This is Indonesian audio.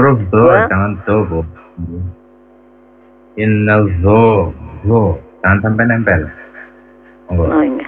Huruf do, Dua. jangan do, Bu. Inna zo, zo. Jangan sampai nempel. Monggo. Oh, ini.